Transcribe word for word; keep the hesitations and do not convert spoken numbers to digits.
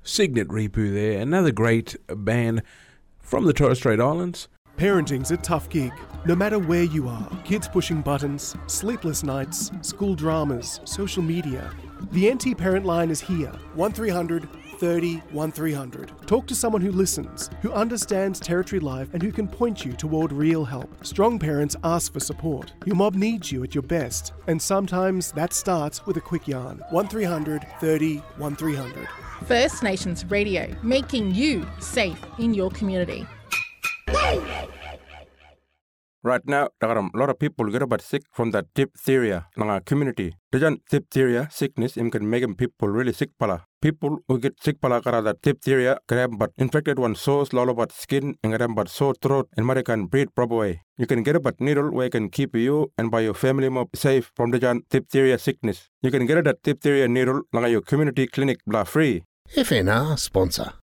Signet Ripu there, another great band from the Torres Strait Islands. Parenting's a tough gig. No matter where you are, kids pushing buttons, sleepless nights, school dramas, social media. The Anti-Parent Line is here. one three hundred thirty one three hundred. Talk to someone who listens, who understands Territory Life and who can point you toward real help. Strong parents ask for support. Your mob needs you at your best, and sometimes that starts with a quick yarn. one three hundred thirty one three hundred. First Nations Radio, making you safe in your community. Right now, there are a lot of people get about sick from that diphtheria in our community. The diphtheria sickness can make people really sick pala. People who get sick pala kara that diphtheria can but infected one sores, lull about skin, and get but sore throat, and mother can breathe proper way. You can get a but needle where it can keep you and by your family mob safe from the diphtheria sickness. You can get that diphtheria needle like your community clinic blah free. F N R sponsor.